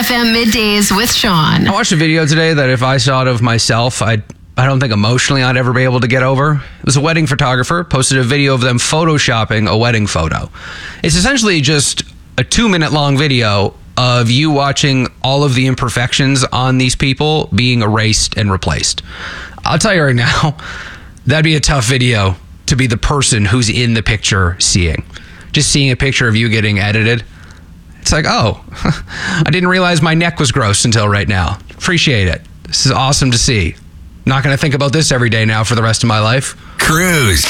FM Middays with Sean. I watched a video today that if I saw it of myself, I don't think emotionally I'd ever be able to get over. It was a wedding photographer posted a video of them photoshopping a wedding photo. It's essentially just a 2-minute long video of you watching all of the imperfections on these people being erased and replaced. I'll tell you right now, that'd be a tough video to be the person who's in the picture seeing. Just seeing a picture of you getting edited. It's like, oh, I didn't realize my neck was gross until right now. Appreciate it. This is awesome to see. Not going to think about this every day now for the rest of my life. Cruise.